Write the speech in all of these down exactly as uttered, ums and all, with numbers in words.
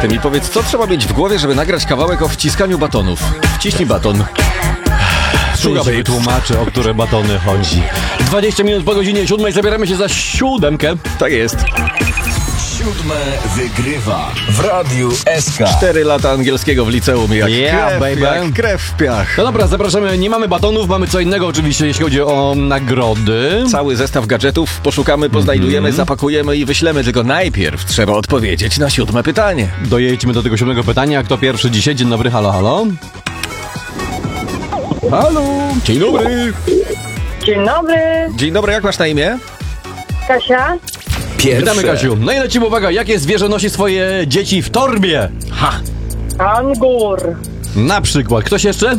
Ty mi powiedz, co trzeba mieć w głowie, żeby nagrać kawałek o wciskaniu batonów? Wciśnij baton. Sugar Babe tłumaczy, o które batony chodzi. dwadzieścia minut po godzinie siódmej zabieramy się za siódemkę. Tak jest. Siódme wygrywa w Radiu S K. Cztery lata angielskiego w liceum, jak, Yeah, krew, baby. jak krew w piach. No dobra, zapraszamy. Nie mamy batonów, mamy co innego oczywiście, jeśli chodzi o nagrody. Cały zestaw gadżetów poszukamy, poznajdujemy, Mm-hmm. zapakujemy i wyślemy, tylko najpierw trzeba odpowiedzieć na siódme pytanie. Dojedźmy do tego siódmego pytania. Kto pierwszy dzisiaj? Dzień dobry, halo, halo. Halo, dzień dobry. Dzień dobry, Dzień dobry, jak masz na imię? Kasia. Pierwsze. Witamy, Kasiu. No i lecimy, uwaga, jakie zwierzę nosi swoje dzieci w torbie? Ha! Angur. Na przykład, ktoś jeszcze?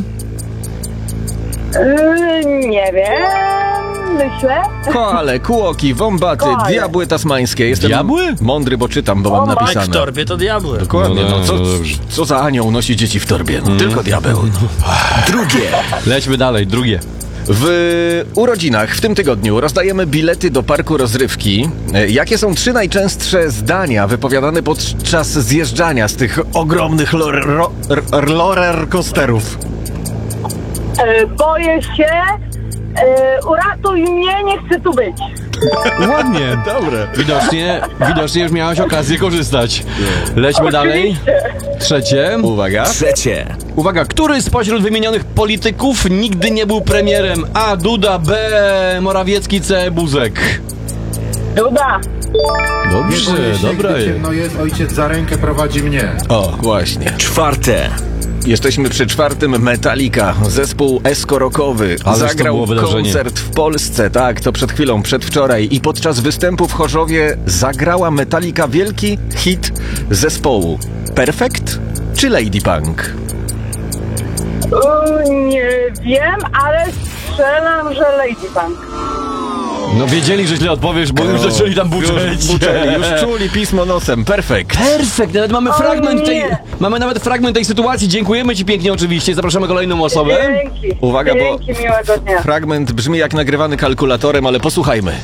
Yy, nie wiem, myślę. Koale, kułoki, wombaty, Koale. diabły tasmańskie. Jestem Diabły? mądry, bo czytam, bo mam O, napisane. W torbie to diabły. Dokładnie, No, no, no, co, no dobrze. co za anioł nosi dzieci w torbie? No, tylko diabeł. Drugie. Lećmy dalej, drugie. W urodzinach w tym tygodniu rozdajemy bilety do parku rozrywki. E, Jakie są trzy najczęstsze zdania wypowiadane podczas zjeżdżania z tych ogromnych lor- ro- r- roller coasterów? Yy, boję się. Yy, uratuj mnie, nie chcę tu być. Ładnie. Dobre. Widocznie, widocznie już miałaś okazję korzystać. Lećmy dalej. Trzecie. Uwaga. Trzecie. Uwaga, który spośród wymienionych polityków nigdy nie był premierem? A. Duda, B. Morawiecki, C. Buzek. Duda. Dobrze, Nie boję się, dobra gdy jest. ciemno jest, ojciec za rękę prowadzi mnie. O, właśnie. Czwarte. Jesteśmy przy czwartym. Metallica, zespół eskorokowy. Ależ to Zagrał było wydarzenie. koncert w Polsce, tak, to przed chwilą, przedwczoraj. I podczas występu w Chorzowie zagrała Metallica wielki hit zespołu. Perfect czy Lady Punk? Yy, nie wiem, ale strzelam, że Lady Punk. No wiedzieli, że źle odpowiesz, bo już zaczęli tam buczeć. Już buczeli, już czuli pismo nosem. Perfekt. Perfekt, nawet mamy O fragment tej, nie. mamy nawet fragment tej sytuacji. Dziękujemy ci pięknie oczywiście. Zapraszamy kolejną osobę. Dzięki. Uwaga, bo- Dzięki, miłego dnia. Fragment brzmi jak nagrywany kalkulatorem, ale posłuchajmy.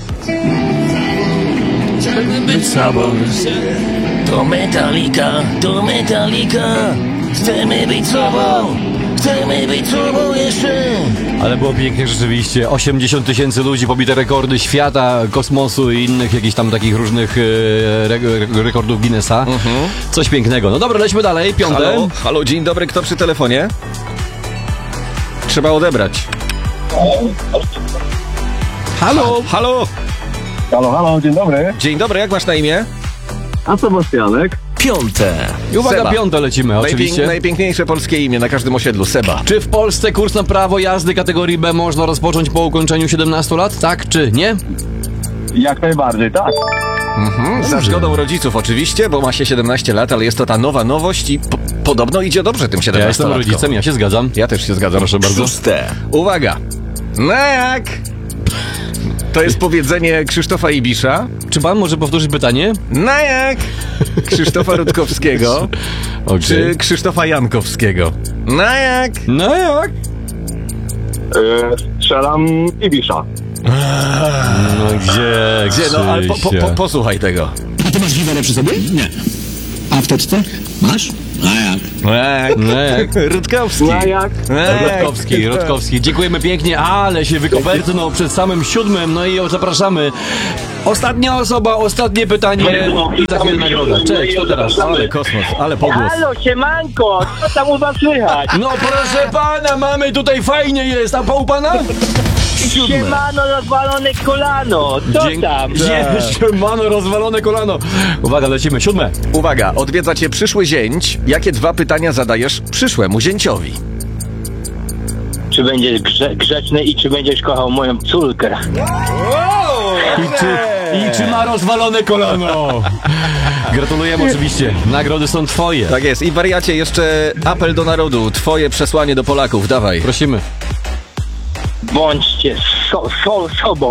Chcemy być sobą. To Metallica, to Metallica. Chcemy być sobą. Chcemy być sobą jeszcze. Ale było pięknie rzeczywiście. osiemdziesiąt tysięcy ludzi, pobite rekordy świata, kosmosu i innych jakichś tam takich różnych e, re, re, rekordów Guinnessa. Coś pięknego. No dobra, lećmy dalej. Piąte. Halo, halo, dzień dobry, kto przy telefonie? Trzeba odebrać. Halo. Halo, Halo, halo, dzień dobry. dzień dobry, jak masz na imię? A Sebastianek? Piąte. I uwaga, Seba. piąte lecimy oczywiście. Najpięk, najpiękniejsze polskie imię na każdym osiedlu, Seba. Czy w Polsce kurs na prawo jazdy kategorii B można rozpocząć po ukończeniu siedemnastu lat? Tak czy nie? Jak najbardziej, tak. Mhm, za zgodą rodziców oczywiście, bo ma się siedemnaście lat, ale jest to ta nowa nowość i po, podobno idzie dobrze tym Ja jestem siedemnastolatkom. rodzicem, ja się zgadzam. Ja też się zgadzam. Proszę bardzo. Szóste. Uwaga. No jak? To jest powiedzenie Krzysztofa Ibisza. Czy pan może powtórzyć pytanie? No jak? Krzysztofa Rutkowskiego. Okay. Czy Krzysztofa Jankowskiego? No jak? No jak? Yy, strzelam Ibisza. No gdzie, Gdzie? No ale po, po, po, posłuchaj tego. A ty masz giwerę przy sobie? Nie. A w teczce? Masz? A jak? No jak? No jak? Rutkowski. No jak? No jak? Rutkowski, Rutkowski. Dziękujemy pięknie, ale się wykopertnął przed samym siódmym, no i zapraszamy. Ostatnia osoba, ostatnie pytanie i za chwilę nagroda. Cześć, to teraz. Ale kosmos, ale pogłos. Halo, siemanko, co tam u was słychać? No proszę pana, mamy tutaj fajnie jest, a u pana? Siemano, rozwalone kolano, co Dzięki- tam? Jeszcze mano, rozwalone kolano. Uwaga, lecimy, siódme. Uwaga, odwiedza cię przyszły zięć. Jakie dwa pytania zadajesz przyszłemu zięciowi? Czy będziesz grze- grzeczny i czy będziesz kochał moją córkę? I czy, I czy ma rozwalone kolano? Gratulujemy oczywiście, nagrody są twoje. Tak jest. I wariacie, jeszcze apel do narodu. Twoje przesłanie do Polaków, dawaj. Prosimy. Bądźcie so, so, sobą.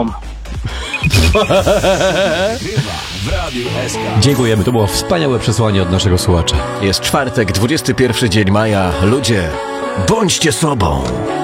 W Radiu S K. Dziękujemy, to było wspaniałe przesłanie od naszego słuchacza. Jest czwartek, dwudziesty pierwszy dzień maja. Ludzie, bądźcie sobą.